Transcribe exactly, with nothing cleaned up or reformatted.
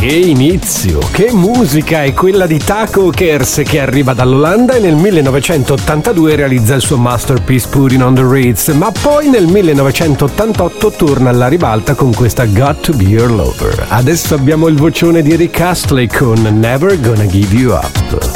Che inizio, che musica è quella di Taco Kers, che arriva dall'Olanda e nel millenovecentottantadue realizza il suo masterpiece Putting on the Ritz, ma poi nel millenovecentottantotto torna alla ribalta con questa Got to Be Your Lover. Adesso abbiamo il vocione di Rick Astley con Never Gonna Give You Up.